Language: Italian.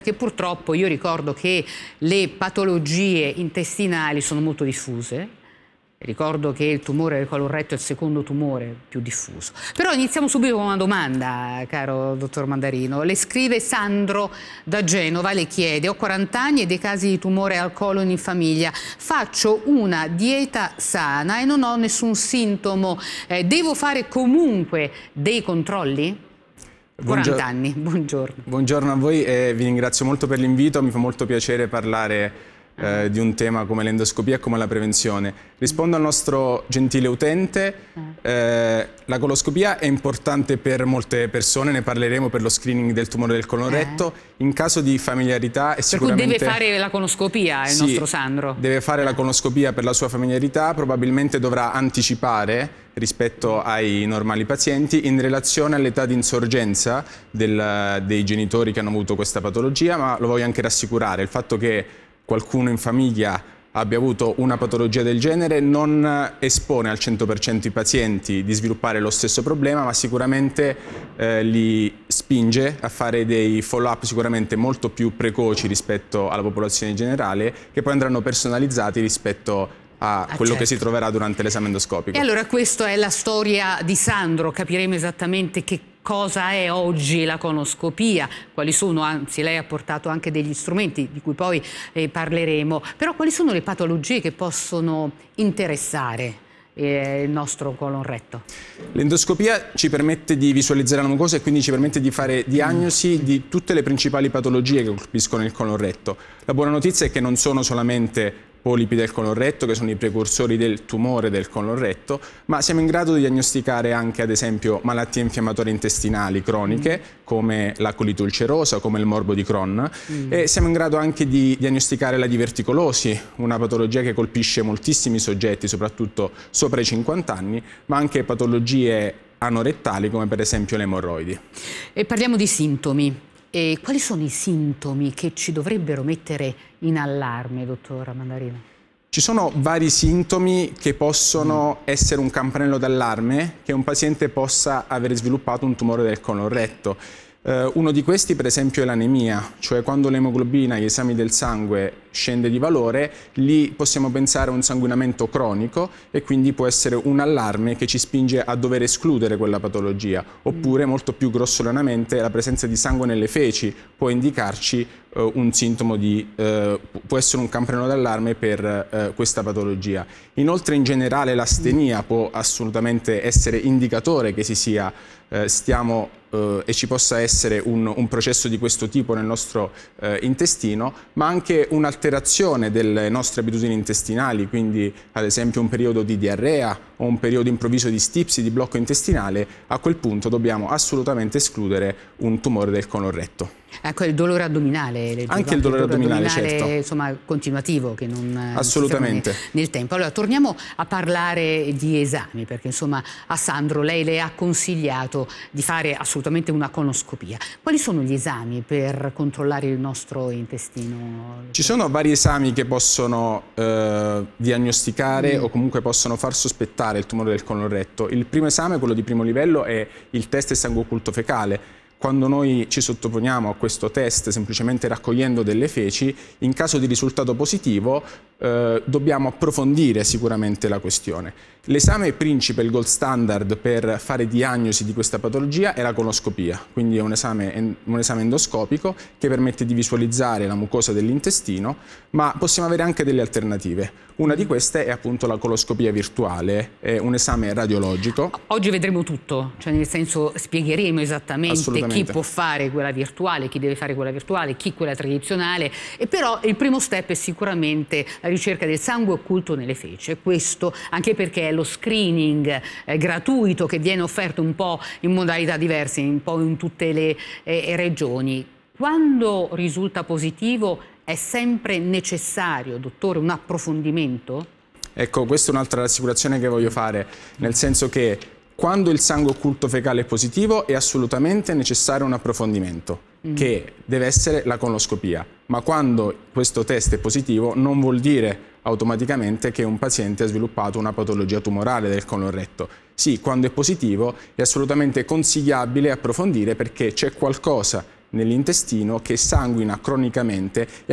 Che purtroppo io ricordo che le patologie intestinali sono molto diffuse. Ricordo che il tumore del colon retto è il secondo tumore più diffuso. Però iniziamo subito con una domanda, caro dottor Mandarino. Le scrive Sandro da Genova, le chiede: ho 40 anni e dei casi di tumore al colon in famiglia. Faccio una dieta sana e non ho nessun sintomo. Devo fare comunque dei controlli? 40 anni, buongiorno. Buongiorno a voi e vi ringrazio molto per l'invito. Mi fa molto piacere parlare di un tema come l'endoscopia e come la prevenzione. Rispondo al nostro gentile utente. La coloscopia è importante per molte persone, ne parleremo per lo screening del tumore del colon retto. In caso di familiarità è sicuramente... Per cui deve fare la colonoscopia il nostro Sandro? Deve fare la colonoscopia per la sua familiarità, probabilmente dovrà anticipare rispetto ai normali pazienti in relazione all'età di insorgenza dei genitori che hanno avuto questa patologia, ma lo voglio anche rassicurare, il fatto che qualcuno in famiglia abbia avuto una patologia del genere non espone al 100% i pazienti di sviluppare lo stesso problema, ma sicuramente li spinge a fare dei follow-up sicuramente molto più precoci rispetto alla popolazione generale, che poi andranno personalizzati rispetto a quello che si troverà durante l'esame endoscopico. E allora questa è la storia di Sandro, capiremo esattamente che cosa è oggi la colonoscopia, quali sono, anzi lei ha portato anche degli strumenti di cui poi parleremo, però quali sono le patologie che possono interessare il nostro colon retto? L'endoscopia ci permette di visualizzare la mucosa e quindi ci permette di fare diagnosi di tutte le principali patologie che colpiscono il colon retto. La buona notizia è che non sono solamente polipi del colon retto, che sono i precursori del tumore del colon retto, ma siamo in grado di diagnosticare anche, ad esempio, malattie infiammatorie intestinali croniche, come la colite ulcerosa, come il morbo di Crohn, e siamo in grado anche di diagnosticare la diverticolosi, una patologia che colpisce moltissimi soggetti, soprattutto sopra i 50 anni, ma anche patologie anorettali, come per esempio le emorroidi. E parliamo di sintomi. E quali sono i sintomi che ci dovrebbero mettere in allarme, dottor Mandarino? Ci sono vari sintomi che possono essere un campanello d'allarme che un paziente possa aver sviluppato un tumore del colon retto. Uno di questi per esempio è l'anemia, cioè quando l'emoglobina, gli esami del sangue scende di valore, lì possiamo pensare a un sanguinamento cronico e quindi può essere un allarme che ci spinge a dover escludere quella patologia. Oppure molto più grossolanamente la presenza di sangue nelle feci può indicarci un sintomo può essere un campanello d'allarme per questa patologia. Inoltre in generale l'astenia può assolutamente essere indicatore che e ci possa essere un processo di questo tipo nel nostro intestino, ma anche un'alterazione delle nostre abitudini intestinali, quindi ad esempio un periodo di diarrea o un periodo improvviso di stipsi, di blocco intestinale. A quel punto dobbiamo assolutamente escludere un tumore del colon retto. Ecco, il dolore addominale. Anche il dolore addominale, certo. Insomma, continuativo, che non assolutamente nel tempo. Allora, torniamo a parlare di esami, perché insomma a Sandro lei le ha consigliato di fare assolutamente una colonoscopia. Quali sono gli esami per controllare il nostro intestino? Ci sono vari esami che possono diagnosticare o comunque possono far sospettare il tumore del colon retto. Il primo esame, quello di primo livello, è il test sangue occulto fecale. Quando noi ci sottoponiamo a questo test semplicemente raccogliendo delle feci, in caso di risultato positivo dobbiamo approfondire sicuramente la questione. L'esame principe, il gold standard per fare diagnosi di questa patologia è la colonoscopia, quindi è un esame endoscopico che permette di visualizzare la mucosa dell'intestino, ma possiamo avere anche delle alternative. Una di queste è appunto la coloscopia virtuale, è un esame radiologico. Oggi vedremo tutto, cioè nel senso spiegheremo esattamente chi può fare quella virtuale, chi deve fare quella virtuale, chi quella tradizionale, e però il primo step è sicuramente la ricerca del sangue occulto nelle feci. Questo anche perché è lo screening gratuito che viene offerto un po' in modalità diverse, un po' in tutte le regioni. Quando risulta positivo è sempre necessario, dottore, un approfondimento? Ecco, questa è un'altra rassicurazione che voglio fare, nel senso che quando il sangue occulto fecale è positivo è assolutamente necessario un approfondimento, che deve essere la colonoscopia. Ma quando questo test è positivo non vuol dire automaticamente che un paziente ha sviluppato una patologia tumorale del colon retto. Sì, quando è positivo è assolutamente consigliabile approfondire perché c'è qualcosa nell'intestino che sanguina cronicamente